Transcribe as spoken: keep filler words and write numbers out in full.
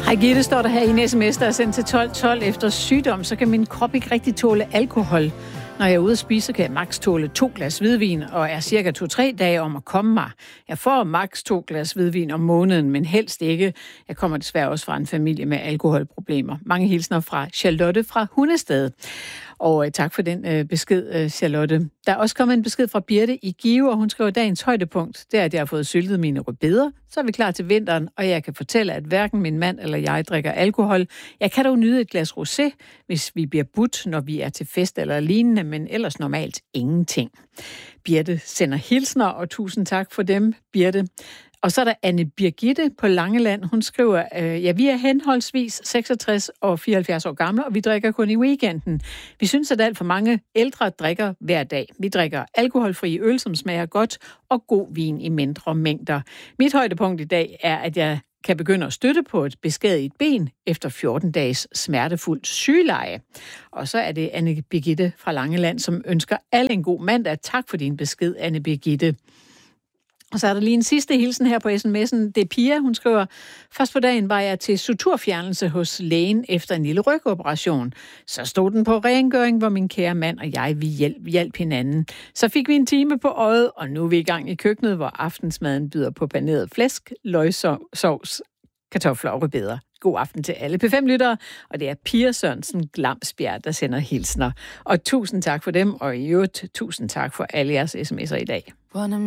Hej Gitte, står der her i en sms, der er sendt til tolv tolv. Efter sygdom, så kan min krop ikke rigtig tåle alkohol. Når jeg er ude at spise, så kan jeg maks tåle to glas hvidvin, og er cirka to-tre dage om at komme mig. Jeg får maks to glas hvidvin om måneden, men helst ikke. Jeg kommer desværre også fra en familie med alkoholproblemer. Mange hilsner fra Charlotte fra Hundested. Og øh, tak for den øh, besked, øh, Charlotte. Der er også kommet en besked fra Birte i Give, og hun skriver, dagens højdepunkt, det er, at jeg har fået syltet mine rødbeder. Så er vi klar til vinteren, og jeg kan fortælle, at hverken min mand eller jeg drikker alkohol. Jeg kan dog nyde et glas rosé, hvis vi bliver budt, når vi er til fest eller lignende, men ellers normalt ingenting. Birte sender hilsner, og tusind tak for dem, Birte. Og så er der Anne Birgitte på Langeland. Hun skriver, øh, ja, vi er henholdsvis seksogtres og fireoghalvfjerds år gamle, og vi drikker kun i weekenden. Vi synes, at alt for mange ældre drikker hver dag. Vi drikker alkoholfri øl, som smager godt, og god vin i mindre mængder. Mit højdepunkt i dag er, at jeg kan begynde at støtte på et beskadiget ben efter fjorten dages smertefuldt sygeleje. Og så er det Anne Birgitte fra Langeland, som ønsker alle en god mandag. Tak for din besked, Anne Birgitte. Og så er der lige en sidste hilsen her på sms'en. Det er Pia, hun skriver, først på dagen var jeg til suturfjernelse hos lægen efter en lille rygoperation. Så stod den på rengøring, hvor min kære mand og jeg vi hjælp, hjalp hinanden. Så fik vi en time på øjet, og nu er vi i gang i køkkenet, hvor aftensmaden byder på paneret flæsk, løgsovs, kartofler og rødbeder. God aften til alle P fem-lyttere, og det er Pia Sørensen Glamsbjerg, der sender hilsner. Og tusind tak for dem, og i øvrigt tusind tak for alle jeres sms'er i dag.